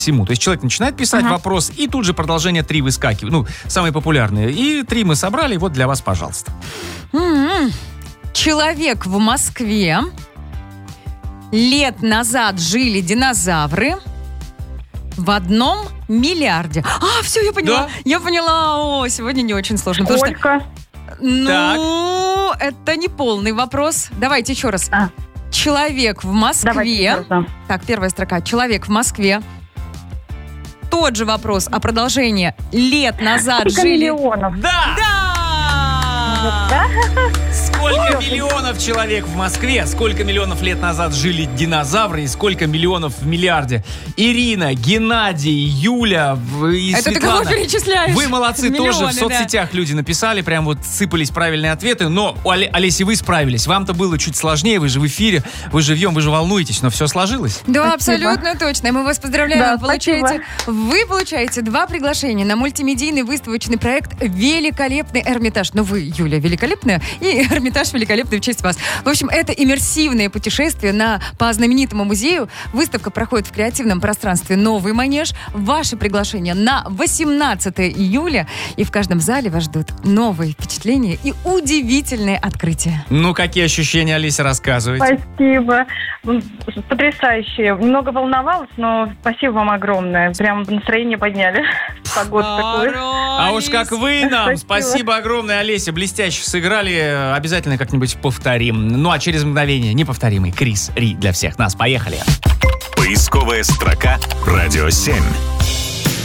всему. То есть человек начинает писать вопрос, и тут же продолжение 3 выскакивают. Ну, самые популярные. И 3 мы собрали, вот для вас, пожалуйста. Человек в Москве. Лет назад жили динозавры. В 1 миллиарде. Все, я поняла. Да? Я поняла. Сегодня не очень сложно. Сколько? Это не полный вопрос. Давайте еще раз. Человек в Москве. Так, первая строка. Человек в Москве. Тот же вопрос, а продолжение. Лет назад Сколько жили... миллионов? Да! Да? Сколько миллионов человек в Москве, сколько миллионов лет назад жили динозавры и сколько миллионов в миллиарде. Ирина, Геннадий, Юля и Это Светлана. ты кого перечисляешь? Вы молодцы, Миллионы, тоже в соцсетях люди написали, прям вот сыпались правильные ответы, но, Олеся, вы справились. Вам-то было чуть сложнее, вы же в эфире, вы живьем, вы же волнуетесь, но все сложилось. Да, Спасибо. абсолютно точно. И мы вас поздравляем. Да, Вы получаете 2 приглашения на мультимедийный выставочный проект «Великолепный Эрмитаж». Ну, вы, Юля, великолепная, и Эрмитаж великолепный в честь вас. В общем, это иммерсивное путешествие по знаменитому музею. Выставка проходит в креативном пространстве «Новый манеж». Ваше приглашение на 18 июля. И в каждом зале вас ждут новые впечатления и удивительные открытия. Ну, какие ощущения, Олеся, рассказывайте. Спасибо. Потрясающе. Немного волновалась, но спасибо вам огромное. Прям настроение подняли. Погоду такую. А уж как вы нам. Спасибо. Спасибо огромное, Олеся. Блестяще сыграли. Обязательно как-нибудь повторим. Ну, а через мгновение неповторимый Крис Ри для всех нас. Поехали. Поисковая строка «Радио 7».